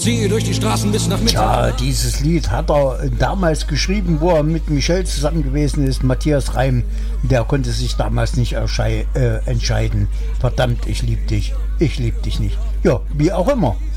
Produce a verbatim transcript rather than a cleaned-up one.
Ziehe durch die Straßen bis nach Mitte. Ja, dieses Lied hat er damals geschrieben, wo er mit Michel zusammen gewesen ist. Matthias Reim, der konnte sich damals nicht erschei- äh, entscheiden. Verdammt, ich lieb dich. Ich lieb dich nicht. Ja, wie auch immer.